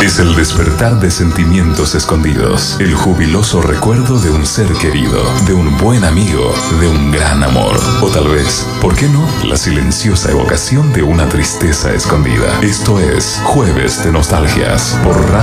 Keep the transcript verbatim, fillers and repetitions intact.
Es el despertar de sentimientos escondidos, el jubiloso recuerdo de un ser querido, de un buen amigo, de un gran amor. O tal vez, ¿por qué no?, la silenciosa evocación de una tristeza escondida. Esto es Jueves de Nostalgias por Radio